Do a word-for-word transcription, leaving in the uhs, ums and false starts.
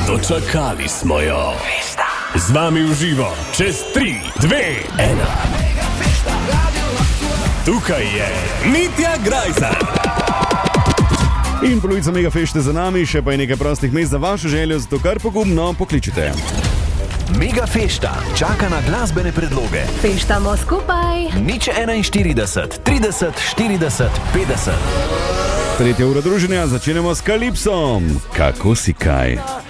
Dočakali smo jo. Z vami v živo, čez tri, dve, ena. Tukaj je Mitja Grajsar. In polovica Megafešte za nami, še pa je nekaj prostih mest za vašo željo, zato kar pogumno pokličite. Megafešta čaka na glasbene predloge. Feštamo skupaj. Nič enainštirideset, trideset, štirideset, petdeset. Tretja ura druženja, začenjamo s Kalipsom. Kako si kaj?